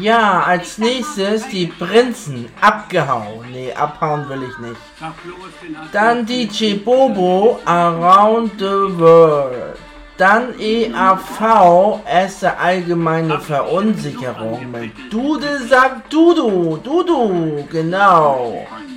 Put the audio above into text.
Ja, als nächstes die Prinzen. Abgehauen. Nee, abhauen will ich nicht. Dann DJ Bobo, Around the World. Dann EAV, erste allgemeine Verunsicherung mit Dude sagt Dudu. Dudu, genau.